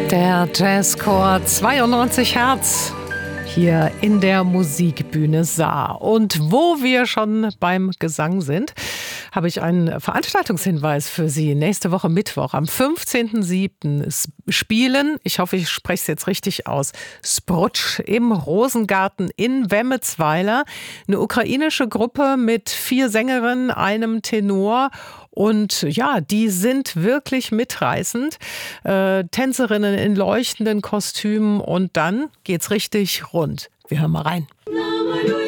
Der Jazzchor 92 Hertz hier in der Musikbühne Saar. Und wo wir schon beim Gesang sind, habe ich einen Veranstaltungshinweis für Sie. Nächste Woche Mittwoch am 15.07. spielen, ich hoffe, ich spreche es jetzt richtig aus, Sprutsch im Rosengarten in Wemmetsweiler. Eine ukrainische Gruppe mit 4 Sängerinnen, einem Tenor. Und ja, die sind wirklich mitreißend. Tänzerinnen in leuchtenden Kostümen und dann geht's richtig rund. Wir hören mal rein.